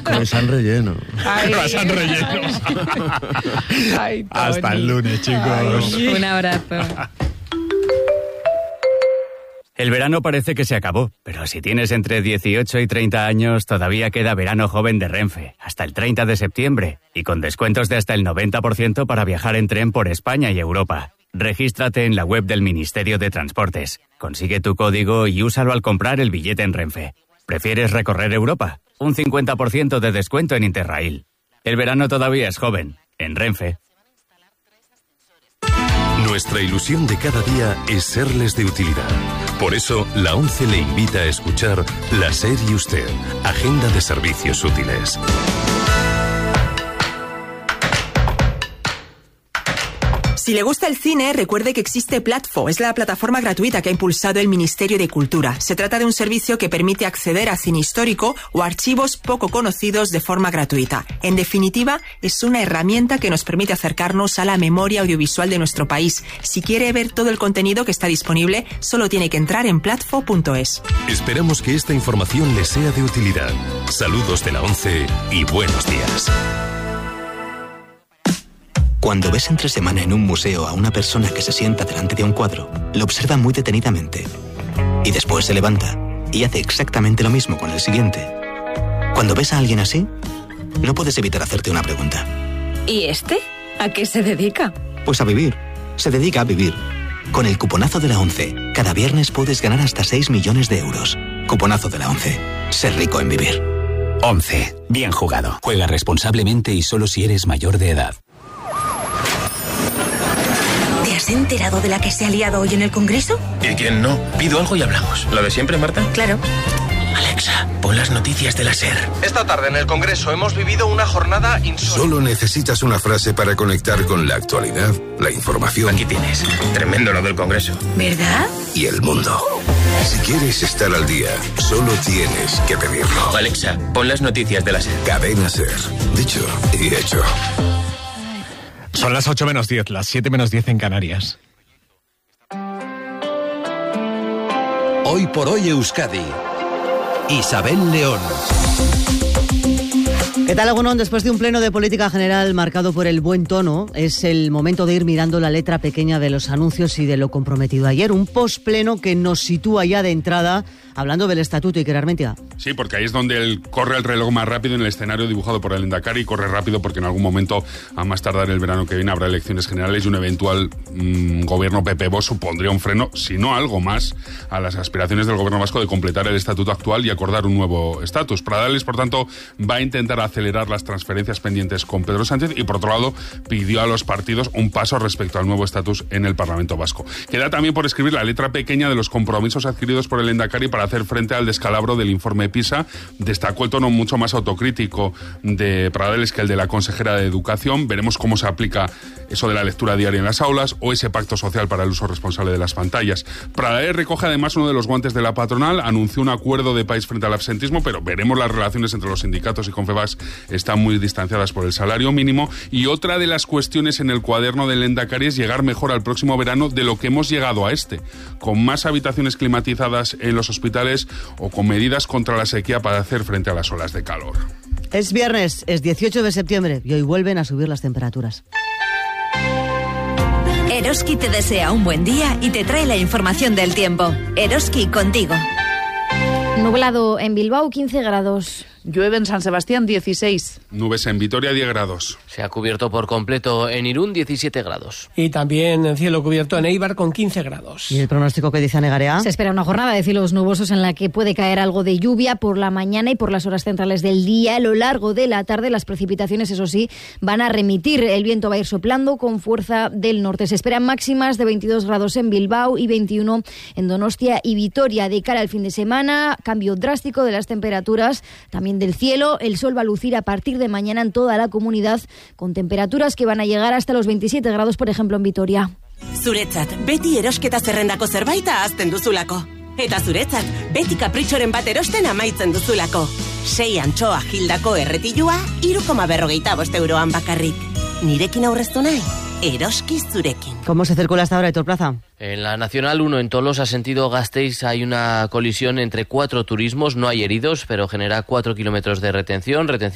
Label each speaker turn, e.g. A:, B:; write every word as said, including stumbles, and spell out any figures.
A: Que se han relleno.
B: Ay,
C: Las han relleno.
B: Ay, Tony.
C: Hasta el lunes, chicos.
B: Ay, un abrazo.
D: El verano parece que se acabó, pero si tienes entre dieciocho y treinta años, todavía queda verano joven de Renfe, hasta el treinta de septiembre, y con descuentos de hasta el noventa por ciento para viajar en tren por España y Europa. Regístrate en la web del Ministerio de Transportes, consigue tu código y úsalo al comprar el billete en Renfe. ¿Prefieres recorrer Europa? Un cincuenta por ciento de descuento en Interrail. El verano todavía es joven, en Renfe.
E: Nuestra ilusión de cada día es serles de utilidad. Por eso, la ONCE le invita a escuchar La SER y Usted, Agenda de Servicios Útiles.
F: Si le gusta el cine, recuerde que existe Platfo. Es la plataforma gratuita que ha impulsado el Ministerio de Cultura. Se trata de un servicio que permite acceder a cine histórico o archivos poco conocidos de forma gratuita. En definitiva, es una herramienta que nos permite acercarnos a la memoria audiovisual de nuestro país. Si quiere ver todo el contenido que está disponible, solo tiene que entrar en platfo punto es.
E: Esperamos que esta información le sea de utilidad. Saludos de la ONCE y buenos días.
G: Cuando ves entre semana en un museo a una persona que se sienta delante de un cuadro, lo observa muy detenidamente. Y después se levanta y hace exactamente lo mismo con el siguiente. Cuando ves a alguien así, no puedes evitar hacerte una pregunta.
H: ¿Y este? ¿A qué se dedica?
G: Pues a vivir. Se dedica a vivir. Con el cuponazo de la ONCE, cada viernes puedes ganar hasta seis millones de euros. Cuponazo de la ONCE. Ser rico en vivir.
I: ONCE. Bien jugado. Juega responsablemente y solo si eres mayor de edad.
H: ¿Te has enterado de la que se ha liado hoy en el Congreso?
J: ¿Y quién no? Pido algo y hablamos. ¿Lo de siempre, Marta?
H: Claro.
J: Alexa, pon las noticias de la SER.
K: Esta tarde en el Congreso hemos vivido una jornada insólita.
L: Solo necesitas una frase para conectar con la actualidad, la información.
J: Aquí tienes. Tremendo lo del Congreso.
H: ¿Verdad?
L: Y el mundo. Si quieres estar al día, solo tienes que pedirlo.
J: Alexa, pon las noticias de la SER.
L: Cadena SER. Dicho y hecho.
C: Son las ocho menos diez, las siete menos diez en Canarias.
M: Hoy por hoy Euskadi. Isabel León.
N: ¿Qué tal, Agunón? Después de un pleno de política general marcado por el buen tono, es el momento de ir mirando la letra pequeña de los anuncios y de lo comprometido ayer. Un postpleno que nos sitúa ya de entrada hablando del estatuto, Iker Armentia.
O: Sí, porque ahí es donde el, corre el reloj más rápido en el escenario dibujado por el Lehendakari, y corre rápido porque en algún momento, a más tardar el verano que viene, habrá elecciones generales y un eventual mmm, gobierno P P Vox supondría un freno, si no algo más, a las aspiraciones del gobierno vasco de completar el estatuto actual y acordar un nuevo estatus. Pradales, por tanto, va a intentar acelerar las transferencias pendientes con Pedro Sánchez y, por otro lado, pidió a los partidos un paso respecto al nuevo estatus en el Parlamento vasco. Queda también por escribir la letra pequeña de los compromisos adquiridos por el Lehendakari para hacer frente al descalabro del informe PISA. Destacó el tono mucho más autocrítico de Pradales que el de la consejera de Educación. Veremos cómo se aplica eso de la lectura diaria en las aulas o ese pacto social para el uso responsable de las pantallas. Pradales recoge además uno de los guantes de la patronal, anunció un acuerdo de país frente al absentismo, pero veremos las relaciones entre los sindicatos y Confebask están muy distanciadas por el salario mínimo, y otra de las cuestiones en el cuaderno del Lehendakari es llegar mejor al próximo verano de lo que hemos llegado a este, con más habitaciones climatizadas en los hospitales o con medidas contra la sequía para hacer frente a las olas de calor.
N: Es viernes, es dieciocho de septiembre y hoy vuelven a subir las temperaturas.
H: Eroski te desea un buen día y te trae la información del tiempo. Eroski, contigo.
P: Nublado en Bilbao, quince grados.
B: Llueve en San Sebastián, dieciséis.
O: Nubes en Vitoria, diez grados.
Q: Se ha cubierto por completo en Irún, diecisiete grados.
R: Y también en cielo cubierto en Eibar con quince grados.
N: ¿Y el pronóstico que dice Negarea?
P: Se espera una jornada de cielos nubosos en la que puede caer algo de lluvia por la mañana y por las horas centrales del día. A lo largo de la tarde las precipitaciones, eso sí, van a remitir. El viento va a ir soplando con fuerza del norte. Se esperan máximas de veintidós grados en Bilbao y veintiuno en Donostia y Vitoria. De cara al fin de semana, cambio drástico de las temperaturas, también del cielo. El sol va a lucir a partir de mañana en toda la comunidad, con temperaturas que van a llegar hasta los veintisiete grados, por ejemplo, en Vitoria.
S: Zuretzat, beti erosketa zerrendako zerbaita hazten duzulako. Eta zuretzat, beti kapritxoren bat erosten amaitzen duzulako. Sei antxoa gildako erretilua, hiru koma berrogeita bost euroan bakarrik. Nirekin aurreztu nahi? Eroski zurekin.
N: ¿Cómo se circula hasta ahora, Héctor Plaza?
Q: En la Nacional uno en Tolosa, sentido Gasteiz, hay una colisión entre cuatro turismos. No hay heridos, pero genera cuatro kilómetros de retención. retención